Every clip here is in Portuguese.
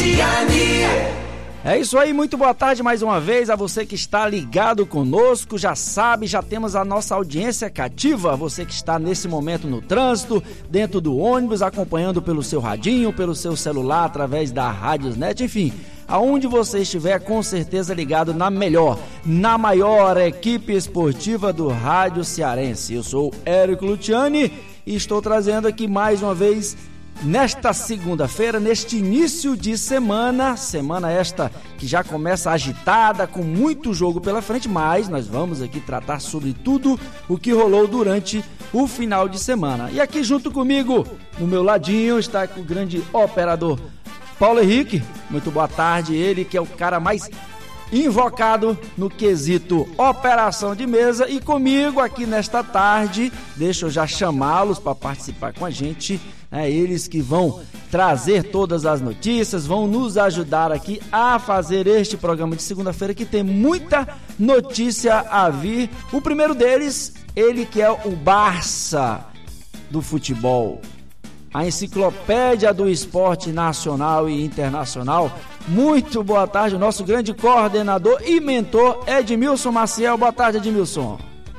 Luciane. É isso aí, muito boa tarde mais uma vez a você que está ligado conosco. Já sabe, já temos a nossa audiência cativa. Você que está nesse momento no trânsito, dentro do ônibus, acompanhando pelo seu radinho, pelo seu celular, através da Rádiosnet, enfim, aonde você estiver, com certeza ligado na melhor, na maior equipe esportiva do rádio cearense. Eu sou Érico Luciane e estou trazendo aqui mais uma vez, nesta segunda-feira, neste início de semana esta que já começa agitada, com muito jogo pela frente, mas nós vamos aqui tratar sobre tudo o que rolou durante o final de semana. E aqui junto comigo, no meu ladinho, está o grande operador Paulo Henrique. Muito boa tarde, ele que é o cara mais invocado no quesito operação de mesa, e comigo aqui nesta tarde, deixa eu já chamá-los para participar com a gente, eles que vão trazer todas as notícias, vão nos ajudar aqui a fazer este programa de segunda-feira, que tem muita notícia a vir. O primeiro deles, ele que é o Barça do futebol, a enciclopédia do esporte nacional e internacional. Muito boa tarde, o nosso grande coordenador e mentor, Edmilson Maciel. Boa tarde, Edmilson.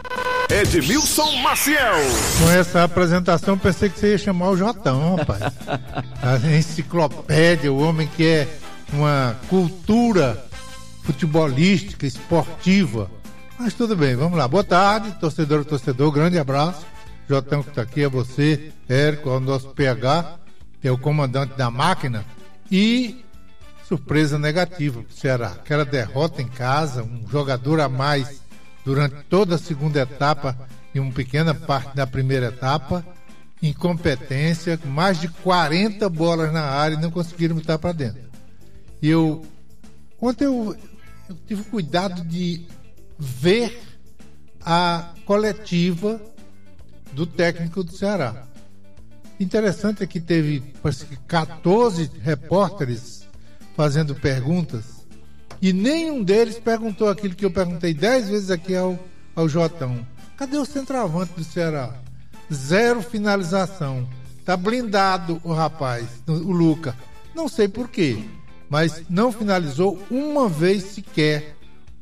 Edmilson Maciel. Com essa apresentação, pensei que você ia chamar o Jotão, rapaz. A enciclopédia, o homem que é uma cultura futebolística, esportiva. Mas tudo bem, vamos lá. Boa tarde, torcedor, grande abraço. Jotão que está aqui, é você, Érico, é o nosso PH, que é o comandante da máquina. E surpresa negativa para o Ceará. Aquela derrota em casa, um jogador a mais durante toda a segunda etapa e uma pequena parte da primeira etapa. Incompetência, mais de 40 bolas na área e não conseguiram botar para dentro. E ontem eu tive cuidado de ver a coletiva do técnico do Ceará. Interessante é que teve, parece que 14 repórteres fazendo perguntas e nenhum deles perguntou aquilo que eu perguntei 10 vezes aqui ao Jotão. Cadê o centroavante do Ceará? 0 finalização. Tá blindado o rapaz, o Luca. Não sei por quê, mas não finalizou uma vez sequer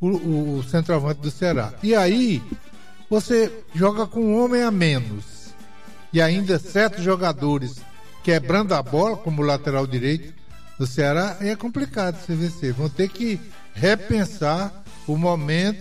o centroavante do Ceará. E aí você joga com um homem a menos e ainda certos jogadores quebrando a bola, como o lateral direito do Ceará, é complicado você vencer. Vão ter que repensar o momento